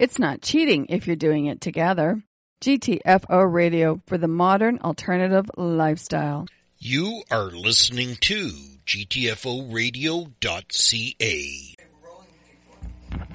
It's not cheating if you're doing it together. GTFO Radio for the modern alternative lifestyle. You are listening to GTFOradio.ca.